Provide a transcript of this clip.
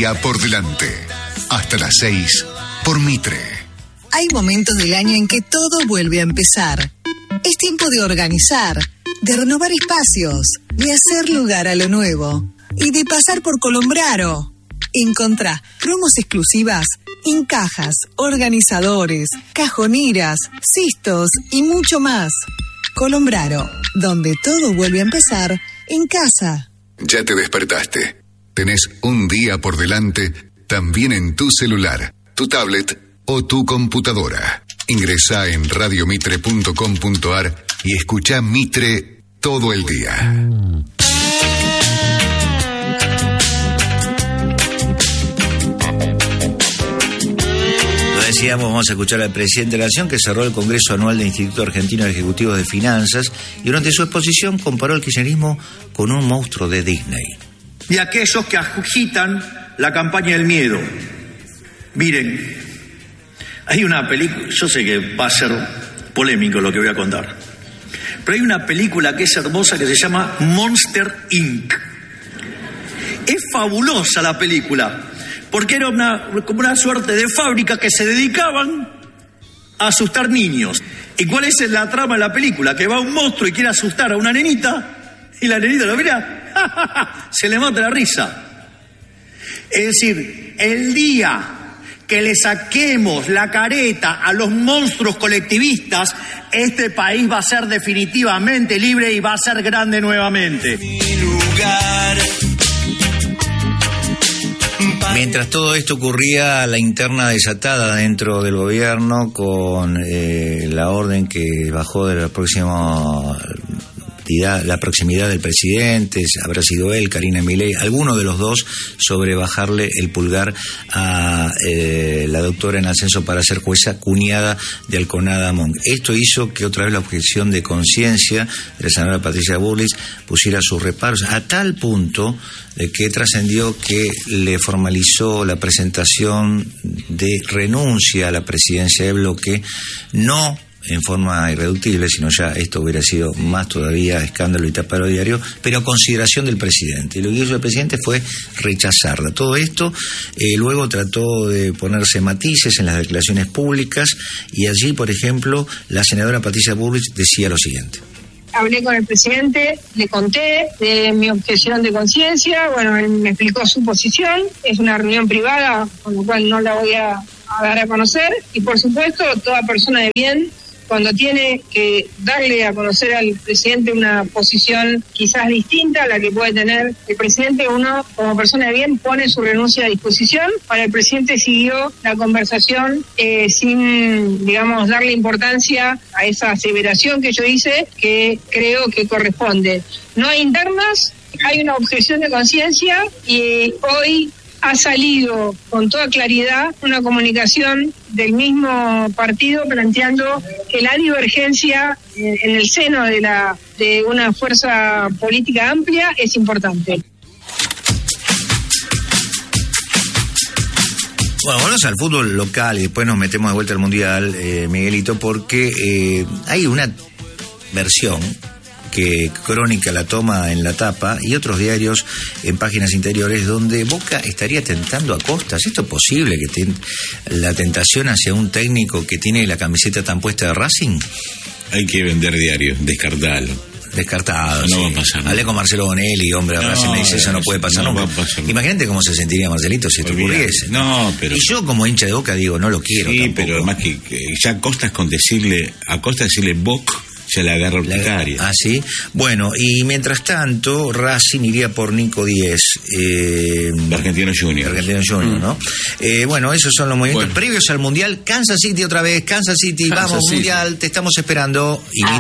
día por delante. Hasta las 6 por Mitre. Hay momentos del año en que todo vuelve a empezar. Es tiempo de organizar, de renovar espacios, de hacer lugar a lo nuevo y de pasar por Colombraro. Encontrá promos exclusivas en cajas, organizadores, cajoneras, cistos y mucho más. Colombraro, donde todo vuelve a empezar en casa. Ya te despertaste. Tenés un día por delante también en tu celular, tu tablet o tu computadora. Ingresá en radiomitre.com.ar y escuchá Mitre todo el día. Decíamos, vamos a escuchar al presidente de la Nación, que cerró el Congreso Anual del Instituto Argentino de Ejecutivos de Finanzas, y durante su exposición comparó el kirchnerismo con un monstruo de Disney. Y aquellos que agitan la campaña del miedo. Miren, hay una película, yo sé que va a ser polémico lo que voy a contar, pero hay una película que es hermosa que se llama Monster Inc. Es fabulosa la película, porque era como una suerte de fábrica que se dedicaban a asustar niños. ¿Y cuál es la trama de la película? Que va un monstruo y quiere asustar a una nenita, y la nenita lo mira, se le mata la risa. Es decir, el día que le saquemos la careta a los monstruos colectivistas, este país va a ser definitivamente libre y va a ser grande nuevamente. Mientras todo esto ocurría, la interna desatada dentro del gobierno con la orden que bajó de la proximidad del presidente, habrá sido él, Karina Milei, alguno de los dos, sobre bajarle el pulgar a la doctora en ascenso para ser jueza, cuñada de Alconada Monk. Esto hizo que otra vez la objeción de conciencia de la senadora Patricia Bullrich pusiera sus reparos, a tal punto de que trascendió que le formalizó la presentación de renuncia a la presidencia de bloque, no en forma irreductible, sino ya esto hubiera sido más todavía escándalo y taparo diario, pero a consideración del presidente. Y lo que hizo el presidente fue rechazarla. Todo esto luego trató de ponerse matices en las declaraciones públicas, y allí, por ejemplo, la senadora Patricia Bullrich decía lo siguiente. Hablé con el presidente, le conté de mi objeción de conciencia, bueno, él me explicó su posición, es una reunión privada, con lo cual no la voy a dar a conocer, y por supuesto, toda persona de bien, cuando tiene que darle a conocer al presidente una posición quizás distinta a la que puede tener el presidente, uno como persona de bien pone su renuncia a disposición. Para el presidente siguió la conversación sin, digamos, darle importancia a esa aseveración que yo hice, que creo que corresponde. No hay internas, hay una objeción de conciencia, y hoy ha salido con toda claridad una comunicación del mismo partido planteando que la divergencia en el seno de una fuerza política amplia es importante. Bueno, vamos al fútbol local y después nos metemos de vuelta al Mundial, Miguelito, porque hay una versión que Crónica la toma en la tapa y otros diarios en páginas interiores donde Boca estaría tentando a Costas. ¿Esto es posible, que la tentación hacia un técnico que tiene la camiseta tan puesta de Racing? Hay que vender diarios, descartado. No sí. Va a pasar. Hablé con Marcelo Bonelli, hombre, de Racing, me dice, eso no puede pasar nunca. Imagínate cómo se sentiría Marcelito si esto ocurriese. No, pero... Y yo como hincha de Boca digo, no lo quiero. Sí, tampoco. Pero además que ya Costas con decirle Boc, se la agarra urticaria. Ah, sí. Bueno, y mientras tanto, Racing iría por Nico Díez. Argentino Junior. ¿No? Bueno, esos son los movimientos previos al Mundial. Kansas City otra vez, Kansas City, vamos, Mundial, te estamos esperando.